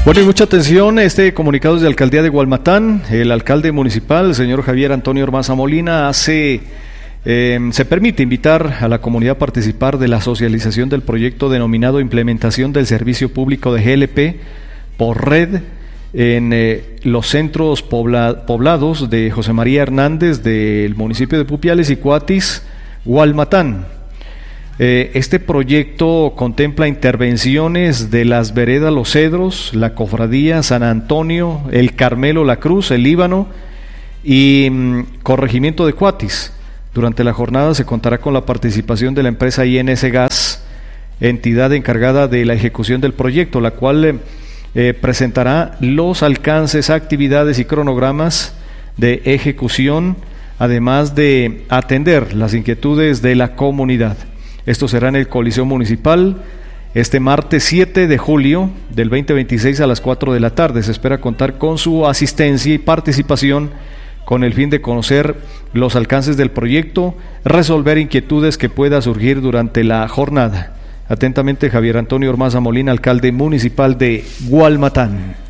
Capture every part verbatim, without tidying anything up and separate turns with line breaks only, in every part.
Bueno, y mucha atención, este comunicado es de Alcaldía de Gualmatán. El alcalde municipal, el señor Javier Antonio Ormaza Molina, hace, eh, se permite invitar a la comunidad a participar de la socialización del proyecto denominado Implementación del Servicio Público de G L P por red en eh, los centros pobla, poblados de José María Hernández del municipio de Pupiales y Cuatis, Gualmatán. Eh, este proyecto contempla intervenciones de las veredas Los Cedros, la Cofradía San Antonio, el Carmelo La Cruz, el Líbano y mm, corregimiento de Cuatis. Durante la jornada se contará con la participación de la empresa I N S Gas, entidad encargada de la ejecución del proyecto, la cual eh, eh, presentará los alcances, actividades y cronogramas de ejecución, además de atender las inquietudes de la comunidad. Esto será en el Coliseo Municipal este martes siete de julio del veinte veintiséis a las cuatro de la tarde. Se espera contar con su asistencia y participación con el fin de conocer los alcances del proyecto, resolver inquietudes que pueda surgir durante la jornada. Atentamente, Javier Antonio Ormaza Molina, alcalde municipal de Gualmatán.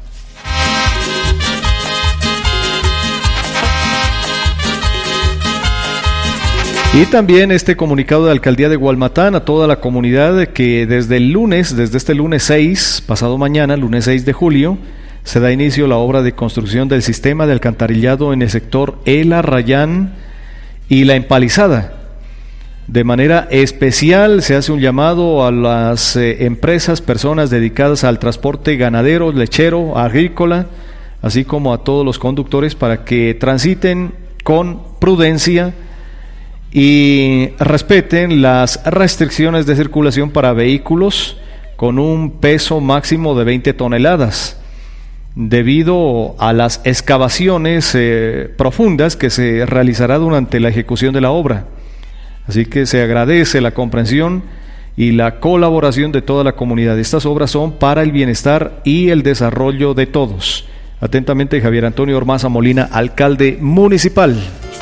Y también este comunicado de Alcaldía de Gualmatán a toda la comunidad que desde el lunes, desde este lunes seis, pasado mañana, lunes seis de julio, se da inicio a la obra de construcción del sistema de alcantarillado en el sector El Arrayán y La Empalizada. De manera especial se hace un llamado a las eh, empresas, personas dedicadas al transporte ganadero, lechero, agrícola, así como a todos los conductores para que transiten con prudencia y respeten las restricciones de circulación para vehículos con un peso máximo de veinte toneladas, debido a las excavaciones eh, profundas que se realizará durante la ejecución de la obra. Así que se agradece la comprensión y la colaboración de toda la comunidad. Estas obras son para el bienestar y el desarrollo de todos. Atentamente, Javier Antonio Ormaza Molina, alcalde municipal.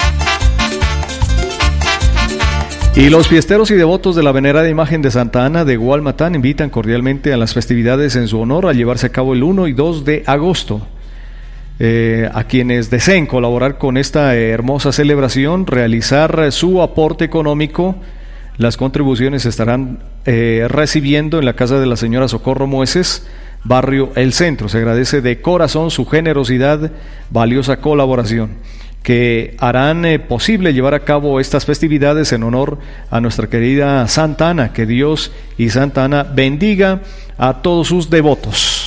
Y los fiesteros y devotos de la venerada imagen de Santa Ana de Gualmatán invitan cordialmente a las festividades en su honor a llevarse a cabo el uno y dos de agosto. Eh, a quienes deseen colaborar con esta eh, hermosa celebración, realizar eh, su aporte económico, las contribuciones se estarán eh, recibiendo en la casa de la señora Socorro Mueces, barrio El Centro. Se agradece de corazón su generosidad, valiosa colaboración, que harán eh, posible llevar a cabo estas festividades en honor a nuestra querida Santa Ana. Que Dios y Santa Ana bendiga a todos sus devotos.